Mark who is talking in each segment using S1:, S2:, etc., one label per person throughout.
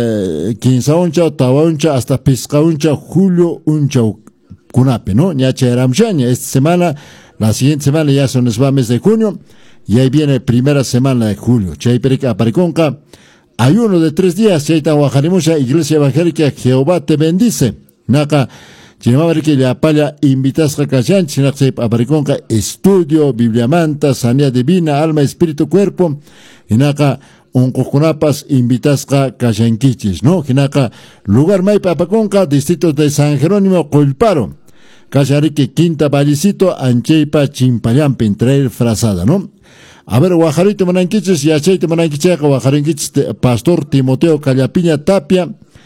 S1: 15 uncha, tawa uncha, hasta pisca uncha, julio uncha, kunape, ¿no? Ya cheramchaña, esta semana, la siguiente semana ya se nos va mes de junio, y ahí viene primera semana de julio. Chayperica, Pariconca, ayuno de 3 días, Chaita Guajarimusha, Iglesia Evangélica, Jehová te bendice. Naka, Chinamariki, la palla, invitas a Cachan, Chinaxep, Apariconca, estudio, Biblia Manta, sanidad divina, alma, espíritu, cuerpo, y naka, Oncocunapas, invitas a Cachanquichis, ¿no? Jinaka, lugar Maipa, Apaconca, distrito de San Jerónimo, Colparo, Cachariki, Quinta Vallecito, Ancheipa, Chimpayampi, traer frazada, ¿no? A ver, Guajarito Mananquiches y Aceite Mananquicheca, Guajarinquiches, Pastor Timoteo Callapiña Tapia,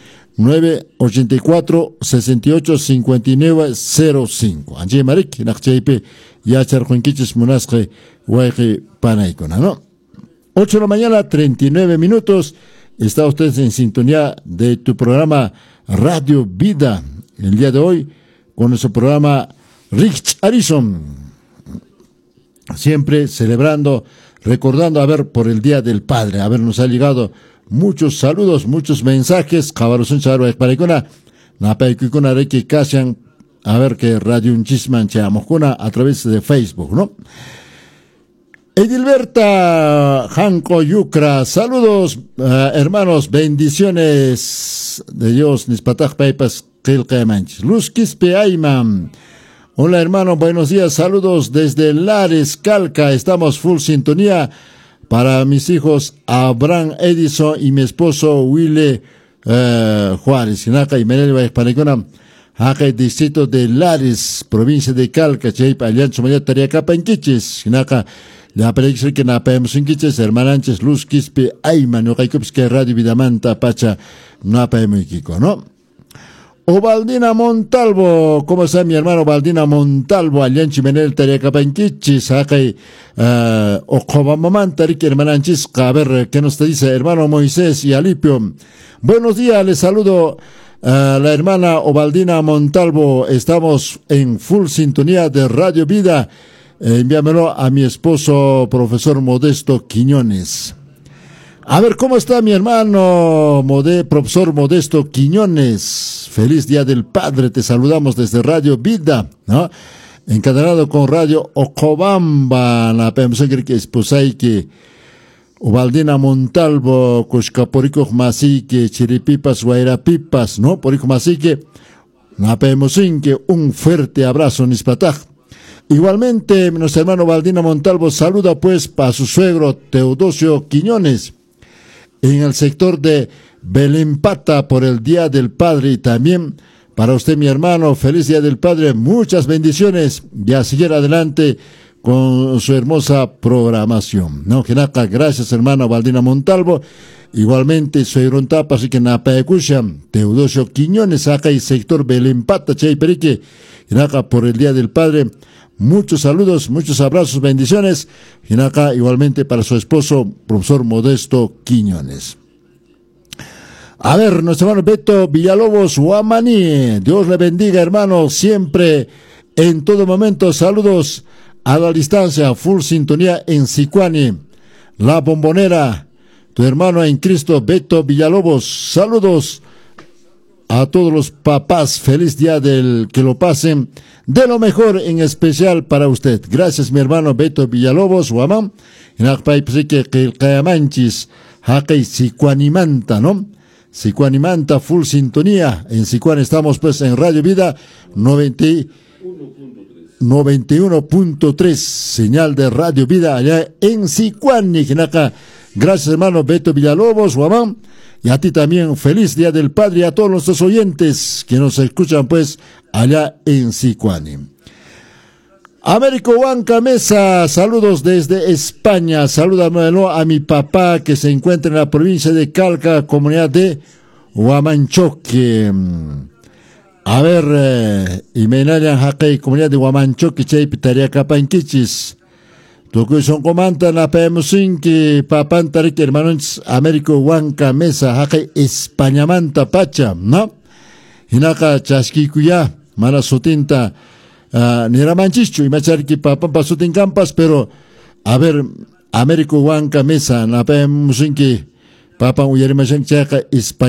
S1: 984-68-5905. Anche Marik, Nacheipe, Yacharquinquiches Munasque, Guaje Panaicona, ¿no? 8 de la mañana, 39 minutos. Está usted en sintonía de tu programa Radio Vida. El día de hoy, con nuestro programa Rich Harrison. Siempre celebrando, recordando, a ver, por el Día del Padre. A ver, nos ha llegado muchos saludos, muchos mensajes. Cabarosun Charo Esparicona, Napaikuna Reiki Kasian, a ver que Radio Unchisman Chamojuna a través de Facebook, ¿no? Edilberta Janco Yucra, saludos, hermanos, bendiciones de Dios, Nispataj Paipas, Kilkemanch, Luz Quispe Ayman. Hola hermano, buenos días, saludos desde Lares, Calca, estamos full sintonía para mis hijos Abraham Edison y mi esposo Wille Juárez, Sinaca y Menelva Hispanicona, acá el distrito de Lares, provincia de Calca, Chaipa, Alianza María Tariacapa en Quiches, Sinaca, la película que napemos en Quiches, hermananches, Luz Quispe Ayman, no hay que Radio Vidamanta, Pacha, napemos en Kiko, ¿no? Obaldina Montalvo, ¿cómo está mi hermano Obaldina Montalvo? Alianchi Menel Tariacapanquichi, Sakai, Ocobamaman Tarik, hermananchis, a ver, ¿qué nos te dice, hermano Moisés y Alipio? Buenos días, les saludo a la hermana Obaldina Montalvo, estamos en full sintonía de Radio Vida, envíamelo a mi esposo, profesor Modesto Quiñones. A ver, ¿cómo está mi hermano, profesor Modesto Quiñones? Feliz Día del Padre, te saludamos desde Radio Vida, ¿no? Encadenado con Radio Ocobamba, la pensé que esposaike, Ubaldina Montalvo, Cuscaporico Masique, Chiripipas, Guairapipas, ¿no? Porico Masique, la pensé que un fuerte abrazo, Nispataj. Igualmente, nuestro hermano Ubaldina Montalvo saluda pues para su suegro Teodosio Quiñones, en el sector de Belempata por el Día del Padre, y también para usted mi hermano, feliz Día del Padre, muchas bendiciones y a seguir adelante con su hermosa programación, ¿no? Gracias hermano Valdina Montalvo, igualmente soy Rontapa, así que Napaecusha, Teodosio Quiñones, acá y sector Belempata, Chayperique, por el Día del Padre. Muchos saludos, muchos abrazos, bendiciones. Y acá igualmente para su esposo, profesor Modesto Quiñones. A ver, nuestro hermano Beto Villalobos, Huamaní. Dios le bendiga, hermano, siempre, en todo momento. Saludos a la distancia, full sintonía en Sicuani. La Bombonera, tu hermano en Cristo, Beto Villalobos. Saludos a todos los papás, feliz día del que lo pasen de lo mejor, en especial para usted. Gracias mi hermano Beto Villalobos, Guamán, en Akpaipique, Kilcayamanchis, Jaque Sicuanimanta, ¿no? Sicuanimanta, full sintonía. En Sicuan estamos pues en Radio Vida 91.3, señal de Radio Vida allá en Sicuan, Nijinaca. Gracias hermano Beto Villalobos, Guamán. Y a ti también, feliz Día del Padre, y a todos nuestros oyentes que nos escuchan pues allá en Sicuani. Américo Huanca Mesa, saludos desde España. Salúdamelo a mi papá que se encuentra en la provincia de Calca, comunidad de Huamanchoque. A ver, y Menalia Jaque, comunidad de Huamanchoque, Chaypitaria Capanquichis. Toku son comanta na pemusin que papan tarik hermanos Américo Huanca Mesa Jaque Españamanta Pacha, ¿no? Hinaka Chasquikuya, Mara Sotinta, Niramanchicho, y Macharki papan pasutin campas, pero a ver, Américo Huanca Mesa, na pemusin que papan Uyarimashan Chaca España.